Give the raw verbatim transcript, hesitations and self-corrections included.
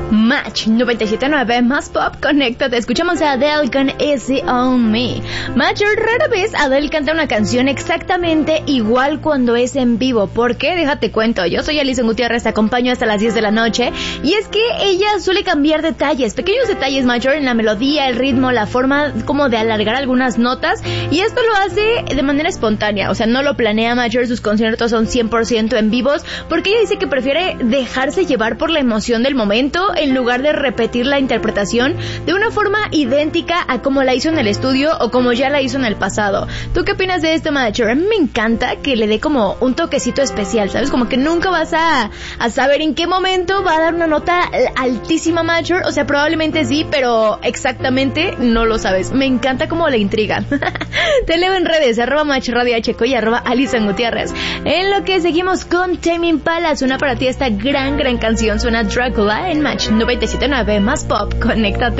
Match noventa y siete punto nueve más pop, conéctate. Escuchamos a Adele con Easy on Me. Match, rara vez Adele canta una canción exactamente igual cuando es en vivo. ¿Por qué? Déjate cuento. Yo soy Alison Gutiérrez, te acompaño hasta las diez de la noche. Y es que ella suele cambiar detalles, pequeños detalles, Match, en la melodía, el ritmo, la forma como de alargar algunas notas. Y esto lo hace de manera espontánea. O sea, no lo planea, Match. Sus conciertos son cien por ciento en vivos, porque ella dice que prefiere dejarse llevar por la emoción del momento en lugar de repetir la interpretación de una forma idéntica a como la hizo en el estudio o como ya la hizo en el pasado. ¿Tú qué opinas de esto, Match? A mí me encanta que le dé como un toquecito especial, ¿sabes? Como que nunca vas a, a saber en qué momento va a dar una nota altísima, Match. O sea, probablemente sí, pero exactamente no lo sabes. Me encanta cómo le intrigan. Te leo en redes, arroba Match Radio Checo y arroba Alison Gutiérrez. En lo que seguimos con Tame Impala, suena para ti esta gran, gran canción, suena Drácula en Match noventa y siete punto nueve más pop, conéctate.